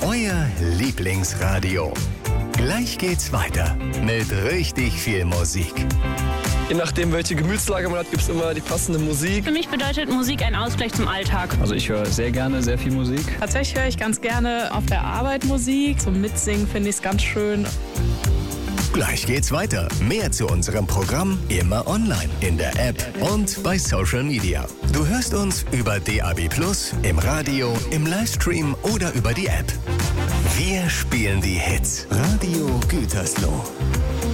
Euer Lieblingsradio. Gleich geht's weiter mit richtig viel Musik. Je nachdem, welche Gemütslage man hat, gibt es immer die passende Musik. Für mich bedeutet Musik ein Ausgleich zum Alltag. Also ich höre sehr gerne sehr viel Musik. Tatsächlich höre ich ganz gerne auf der Arbeit Musik. Zum Mitsingen finde ich es ganz schön. Gleich geht's weiter. Mehr zu unserem Programm immer online in der App und bei Social Media. Du hörst uns über DAB+, im Radio, im Livestream oder über die App. Wir spielen die Hits. Radio Gütersloh.